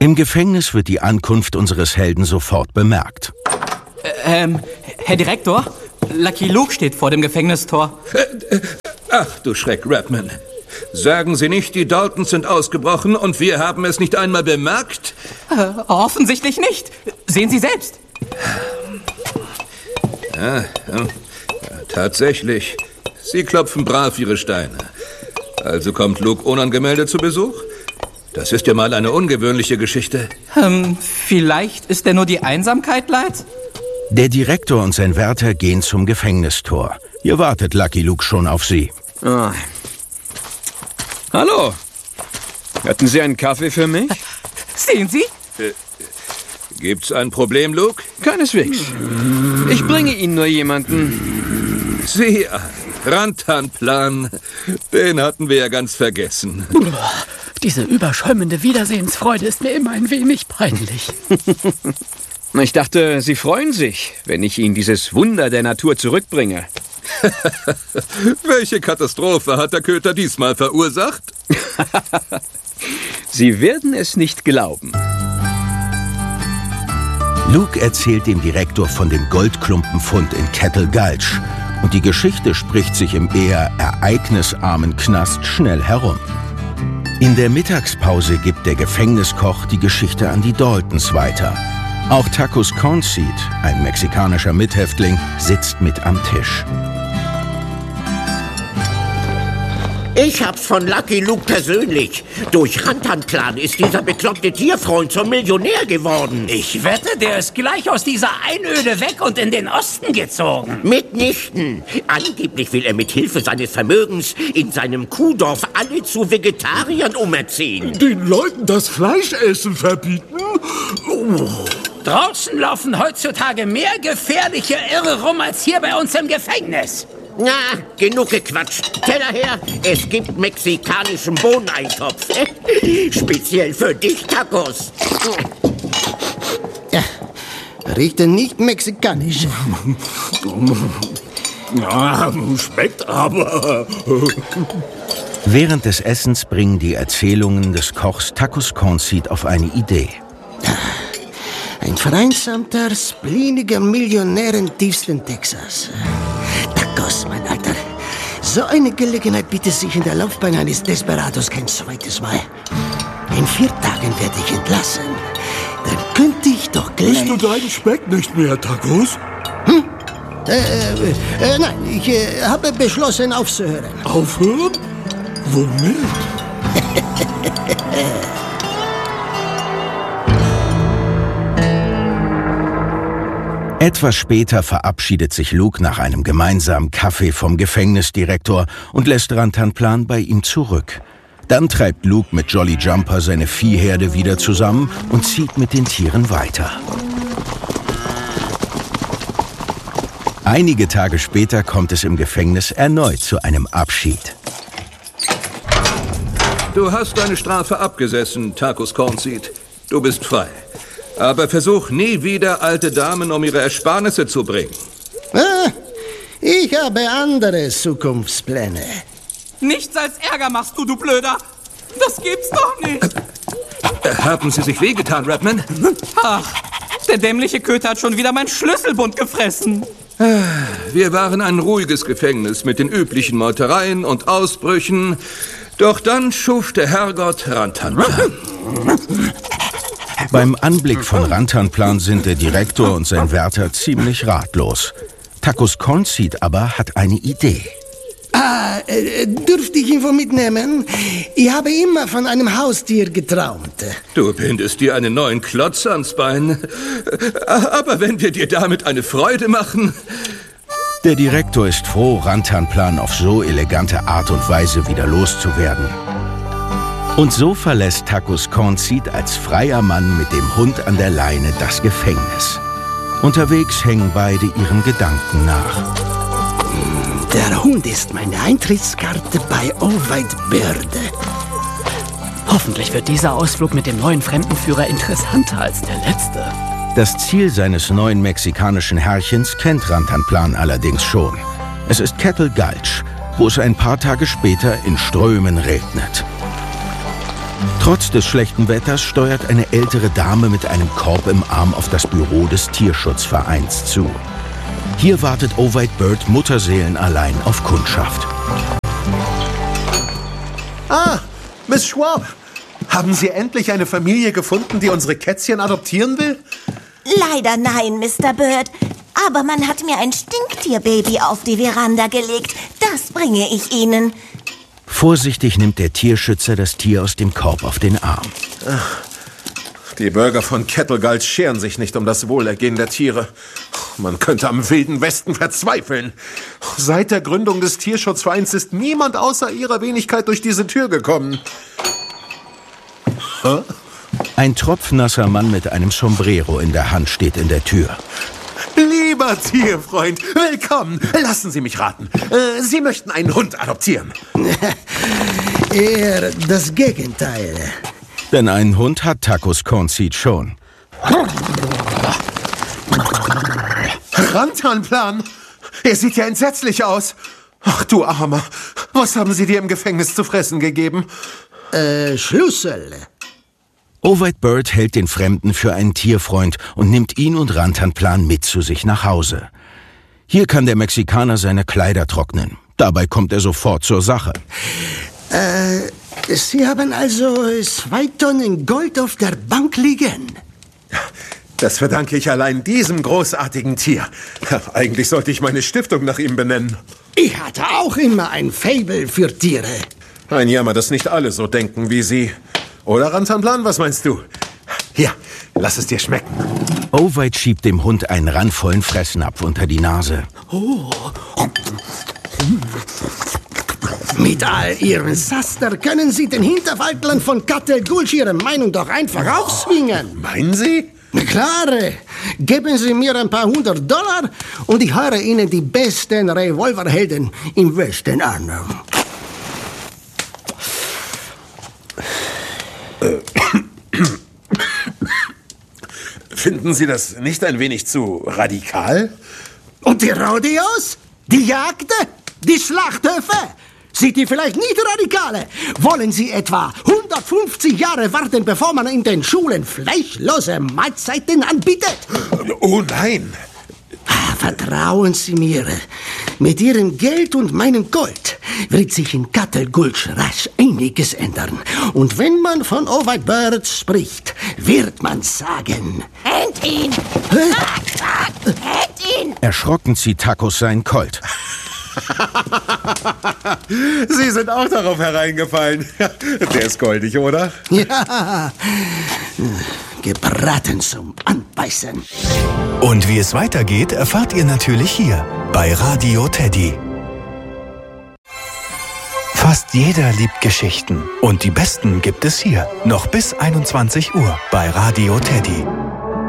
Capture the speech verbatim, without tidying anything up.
Im Gefängnis wird die Ankunft unseres Helden sofort bemerkt. Äh, ähm, Herr Direktor, Lucky Luke steht vor dem Gefängnistor. Äh, äh, ach du Schreck, Redman. Sagen Sie nicht, die Daltons sind ausgebrochen und wir haben es nicht einmal bemerkt? Äh, offensichtlich nicht. Sehen Sie selbst. Ja, ja, ja, tatsächlich. Sie klopfen brav Ihre Steine. Also kommt Luke unangemeldet zu Besuch? Das ist ja mal eine ungewöhnliche Geschichte. Ähm, vielleicht ist er nur die Einsamkeit leid? Der Direktor und sein Wärter gehen zum Gefängnistor. Hier wartet Lucky Luke schon auf sie. Oh. Hallo. Hatten Sie einen Kaffee für mich? Sehen Sie? Äh, gibt's ein Problem, Luke? Keineswegs. Ich bringe Ihnen nur jemanden. Sieh an, Rantanplan. Den hatten wir ja ganz vergessen. Diese überschäumende Wiedersehensfreude ist mir immer ein wenig peinlich. Ich dachte, Sie freuen sich, wenn ich Ihnen dieses Wunder der Natur zurückbringe. Welche Katastrophe hat der Köter diesmal verursacht? Sie werden es nicht glauben. Luke erzählt dem Direktor von dem Goldklumpenfund in Kettle Gulch. Und die Geschichte spricht sich im eher ereignisarmen Knast schnell herum. In der Mittagspause gibt der Gefängniskoch die Geschichte an die Daltons weiter. Auch Tacos Cornseed, ein mexikanischer Mithäftling, sitzt mit am Tisch. Ich hab's von Lucky Luke persönlich. Durch Rantanplan ist dieser bekloppte Tierfreund zum Millionär geworden. Ich wette, der ist gleich aus dieser Einöde weg und in den Osten gezogen. Mitnichten. Angeblich will er mit Hilfe seines Vermögens in seinem Kuhdorf alle zu Vegetariern umerziehen. Den Leuten das Fleischessen verbieten? Oh. Draußen laufen heutzutage mehr gefährliche Irre rum als hier bei uns im Gefängnis. Na, genug gequatscht. Teller her, es gibt mexikanischen Bohneneintopf. Speziell für dich, Tacos. Ja, riecht er nicht mexikanisch. Ja, schmeckt aber. Während des Essens bringen die Erzählungen des Kochs Tacos Cornseed auf eine Idee. Ein vereinsamter, spleeniger Millionär im tiefsten Texas. Tacos, mein Alter. So eine Gelegenheit bietet sich in der Laufbahn eines Desperados kein zweites Mal. In vier Tagen werde ich entlassen. Dann könnte ich doch gleich... Isst du deinen Speck nicht mehr, Tacos? Hm? Äh, äh, äh, nein, ich äh, habe beschlossen aufzuhören. Aufhören? Womit? Etwas später verabschiedet sich Luke nach einem gemeinsamen Kaffee vom Gefängnisdirektor und lässt Rantanplan bei ihm zurück. Dann treibt Luke mit Jolly Jumper seine Viehherde wieder zusammen und zieht mit den Tieren weiter. Einige Tage später kommt es im Gefängnis erneut zu einem Abschied. Du hast deine Strafe abgesessen, Tacos Cornseed. Du bist frei. Aber versuch nie wieder, alte Damen um ihre Ersparnisse zu bringen. Ah, ich habe andere Zukunftspläne. Nichts als Ärger machst du, du Blöder. Das gibt's doch nicht. Äh, haben Sie sich wehgetan, Redman? Ach, der dämliche Köter hat schon wieder mein Schlüsselbund gefressen. Wir waren ein ruhiges Gefängnis mit den üblichen Meutereien und Ausbrüchen. Doch dann schuf der Herrgott Rantanplan. Beim Anblick von Rantanplan sind der Direktor und sein Wärter ziemlich ratlos. Tacos Cornseed aber hat eine Idee. Ah, äh, dürfte ich Info mitnehmen? Ich habe immer von einem Haustier geträumt. Du bindest dir einen neuen Klotz ans Bein. Aber wenn wir dir damit eine Freude machen... Der Direktor ist froh, Rantanplan auf so elegante Art und Weise wieder loszuwerden. Und so verlässt Tacos Cornseed als freier Mann mit dem Hund an der Leine das Gefängnis. Unterwegs hängen beide ihren Gedanken nach. Der Hund ist meine Eintrittskarte bei Owhite Bird. Hoffentlich wird dieser Ausflug mit dem neuen Fremdenführer interessanter als der letzte. Das Ziel seines neuen mexikanischen Herrchens kennt Rantanplan allerdings schon. Es ist Kettle Gulch, wo es ein paar Tage später in Strömen regnet. Trotz des schlechten Wetters steuert eine ältere Dame mit einem Korb im Arm auf das Büro des Tierschutzvereins zu. Hier wartet Ovide Bird mutterseelenallein auf Kundschaft. Ah, Miss Schwab, haben Sie endlich eine Familie gefunden, die unsere Kätzchen adoptieren will? Leider nein, Mister Bird. Aber man hat mir ein Stinktierbaby auf die Veranda gelegt. Das bringe ich Ihnen. Vorsichtig nimmt der Tierschützer das Tier aus dem Korb auf den Arm. Ach, die Bürger von Kettle Gulch scheren sich nicht um das Wohlergehen der Tiere. Man könnte am Wilden Westen verzweifeln. Seit der Gründung des Tierschutzvereins ist niemand außer ihrer Wenigkeit durch diese Tür gekommen. Hä? Ein tropfnasser Mann mit einem Sombrero in der Hand steht in der Tür. Lieber Tierfreund, willkommen. Lassen Sie mich raten. Äh, Sie möchten einen Hund adoptieren. Eher das Gegenteil. Denn einen Hund hat Tacos Cornseed schon. Rantanplan? Er sieht ja entsetzlich aus. Ach du Armer, was haben Sie dir im Gefängnis zu fressen gegeben? Äh, Schlüssel. Ovide Bird hält den Fremden für einen Tierfreund und nimmt ihn und Rantanplan mit zu sich nach Hause. Hier kann der Mexikaner seine Kleider trocknen. Dabei kommt er sofort zur Sache. Äh, Sie haben also zwei Tonnen Gold auf der Bank liegen? Das verdanke ich allein diesem großartigen Tier. Eigentlich sollte ich meine Stiftung nach ihm benennen. Ich hatte auch immer ein Faible für Tiere. Ein Jammer, dass nicht alle so denken wie Sie. Oder, Rantanplan, was meinst du? Hier, lass es dir schmecken. Ovide schiebt dem Hund einen randvollen Fressnapf unter die Nase. Oh. Mit all Ihren Saster können Sie den Hinterwaldlern von Kettle Gulch Ihre Meinung doch einfach aufzwingen. Meinen Sie? Na klar. Geben Sie mir ein paar hundert Dollar und ich höre Ihnen die besten Revolverhelden im Westen an. Finden Sie das nicht ein wenig zu radikal? Und die Rodeos? Die Jagden? Die Schlachthöfe? Sind die vielleicht nicht radikale? Wollen Sie etwa hundertfünfzig Jahre warten, bevor man in den Schulen fleischlose Mahlzeiten anbietet? Oh nein! Vertrauen Sie mir. Mit Ihrem Geld und meinem Gold wird sich in Kettle Gulch rasch einiges ändern. Und wenn man von Ovide Bird spricht, wird man sagen... Händ ihn! Händ ihn! Erschrocken zieht Tacos seinen Colt. Sie sind auch darauf hereingefallen. Der ist goldig, oder? Ja, gebraten zum Anbeißen. Und wie es weitergeht, erfahrt ihr natürlich hier bei Radio Teddy. Fast jeder liebt Geschichten und die besten gibt es hier noch bis einundzwanzig Uhr bei Radio Teddy.